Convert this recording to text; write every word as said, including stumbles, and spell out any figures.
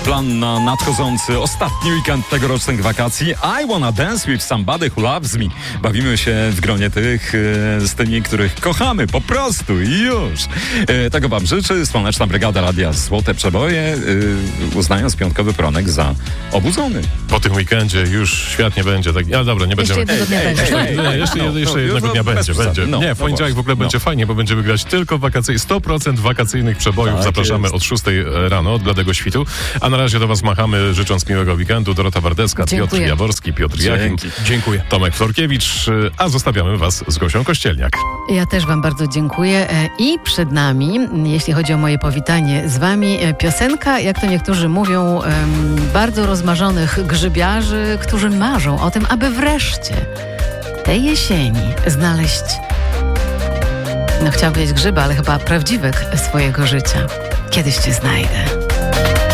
plan na nadchodzący ostatni weekend tegorocznych wakacji. I wanna dance with somebody who loves me. Bawimy się w gronie tych z tymi, których kochamy, po prostu i już. Tego wam życzy Słoneczna Brygada Radia Złote Przeboje, uznając piątkowy poranek za obudzony. Po tym weekendzie już świat nie będzie tak... A dobra, nie będziemy... Jeszcze jednego dnia będzie. Nie, jeszcze, no, jeszcze no, jednego no, dnia będzie. będzie. No, nie, no w poniedziałek właśnie, w ogóle no. będzie fajnie, bo będziemy grać tylko wakacyjne, sto procent wakacyjnych przebojów. Tak Zapraszamy jest. od szóstej rano, od bladego świtu. A na razie do was machamy, życząc miłego weekendu. Dorota Wardecka, Dziękuję. Piotr Jaworski, Piotr Jachim. Dziękuję. Tomek Florkiewicz, a zostawiamy was z Gosią Kościelniak. Ja też wam bardzo dziękuję. E, I przed nami, jeśli chodzi o moje powitanie z wami, e, piosenka, jak to niektórzy mówią, em, bardzo rozmarzonych grzybiarzy, którzy marzą o tym, aby wreszcie tej jesieni znaleźć, no chciałam powiedzieć grzyba, ale chyba prawdziwek swojego życia. Kiedyś cię znajdę.